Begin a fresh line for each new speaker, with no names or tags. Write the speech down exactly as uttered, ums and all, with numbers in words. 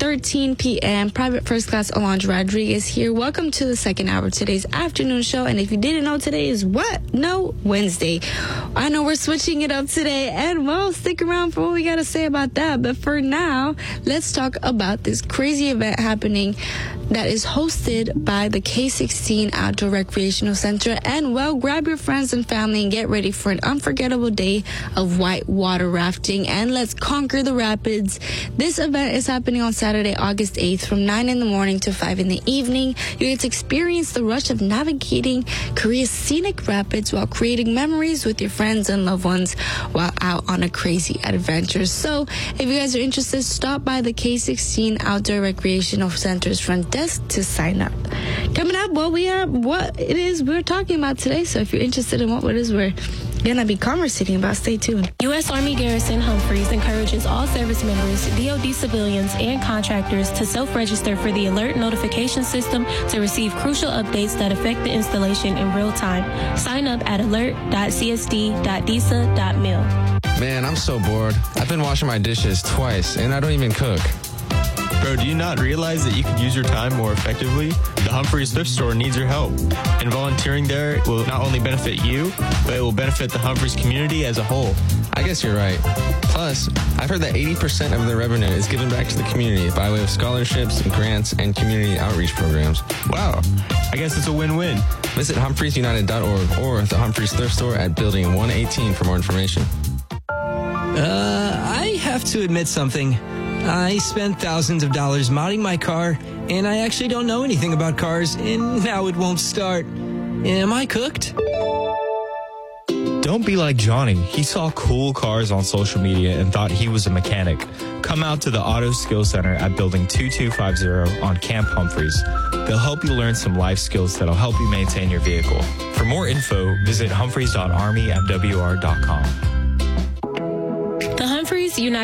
thirteen p.m. Private First Class Alondra Rodriguez here. Welcome to the second hour of today's afternoon show. And if you didn't know, today is what? No, Wednesday. I know we're switching it up today. And, well, stick around for what we got to say about that. But for now, let's talk about this crazy event happening that is hosted by the K sixteen Outdoor Recreational Center. And, well, grab your friends and family and get ready for an unforgettable day of white water rafting. And let's conquer the rapids. This event is happening on Saturday, August eighth from nine in the morning to five in the evening. You get to experience the rush of navigating Korea's scenic rapids while creating memories with your friends and loved ones while out on a crazy adventure. So if you guys are interested, stop by the K sixteen Outdoor Recreational Center's front desk to sign up. Coming up, well, we have what it is we're talking about today. So if you're interested in what it is we're going to be conversating about, stay tuned.
U S. Army Garrison Humphreys encourages all service members, D O D civilians, and contractors to self-register for the alert notification system to receive crucial updates that affect the installation in real time. Sign up at alert dot c s d dot d i s a dot mil.
Man, I'm so bored. I've been washing my dishes twice, and I don't even cook.
Bro, do you not realize that you could use your time more effectively? The Humphreys Thrift Store needs your help. And volunteering there will not only benefit you, but it will benefit the Humphreys community as a whole.
I guess you're right. Plus, I've heard that eighty percent of their revenue is given back to the community by way of scholarships, grants, and community outreach programs.
Wow, I guess it's a win-win.
Visit humphreys united dot org or the Humphreys Thrift Store at Building one eighteen for more information.
Uh, I have to admit something. I spent thousands of dollars modding my car, and I actually don't know anything about cars, and now it won't start. Am I cooked?
Don't be like Johnny. He saw cool cars on social media and thought he was a mechanic. Come out to the Auto Skills Center at Building two two five zero on Camp Humphreys. They'll help you learn some life skills that'll help you maintain your vehicle. For more info, visit humphreys dot army m w r dot com.
The Humphreys United